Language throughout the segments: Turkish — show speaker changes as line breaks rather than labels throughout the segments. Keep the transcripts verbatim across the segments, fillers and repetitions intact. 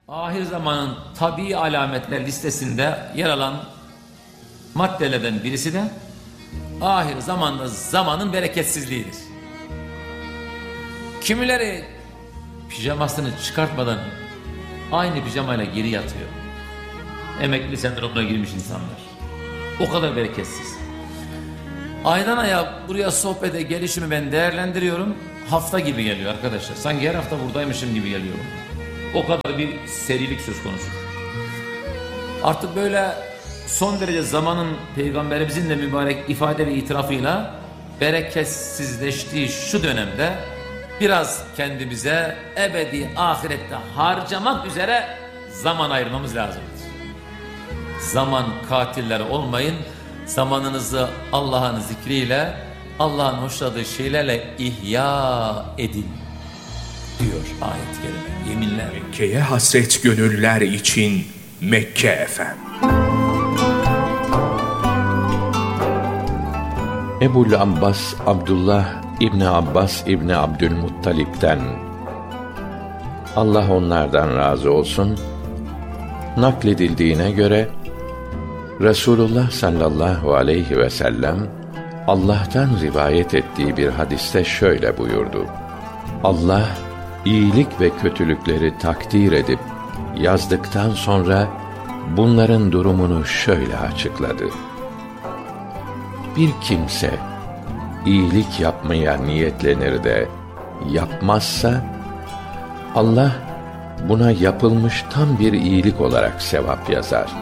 ahir zamanın tabii alametler listesinde yer alan maddelerden birisi de ahir zamanda zamanın bereketsizliğidir. Kimileri pijamasını çıkartmadan aynı pijamayla geri yatıyor. Emekli sendromuna girmiş insanlar. O kadar bereketsiz. Aydan aya buraya sohbete gelişimi ben değerlendiriyorum. Hafta gibi geliyor arkadaşlar. Sanki her hafta buradaymışım gibi geliyor. O kadar bir serilik söz konusu. Artık böyle son derece zamanın Peygamberimizin de mübarek ifade ve itirafıyla bereketsizleştiği şu dönemde biraz kendimize ebedi ahirette harcamak üzere zaman ayırmamız lazımdır. Zaman katilleri olmayın. Zamanınızı Allah'ın zikriyle, Allah'ın hoşladığı şeylerle ihya edin diyor ayet-i kerime. Yeminler.
Mekke'ye hasret gönüller için Mekke Efem.
Ebu'l Abbas Abdullah İbni Abbas İbni Abdülmuttalip'ten, Allah onlardan razı olsun, nakledildiğine göre Resulullah sallallahu aleyhi ve sellem Allah'tan rivayet ettiği bir hadiste şöyle buyurdu: Allah iyilik ve kötülükleri takdir edip yazdıktan sonra bunların durumunu şöyle açıkladı: Bir kimse iyilik yapmaya niyetlenir de yapmazsa, Allah buna yapılmış tam bir iyilik olarak sevap yazar.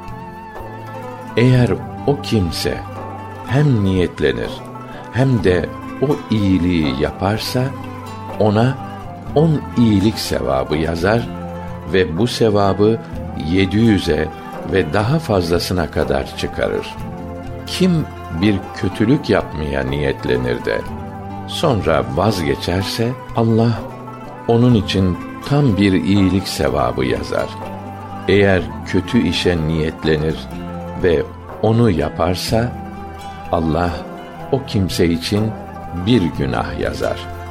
Eğer o kimse hem niyetlenir hem de o iyiliği yaparsa, ona on iyilik sevabı yazar ve bu sevabı yedi yüze ve daha fazlasına kadar çıkarır. Kim bir kötülük yapmaya niyetlenir de sonra vazgeçerse, Allah onun için tam bir iyilik sevabı yazar. Eğer kötü işe niyetlenir ve onu yaparsa, Allah o kimse için bir günah yazar.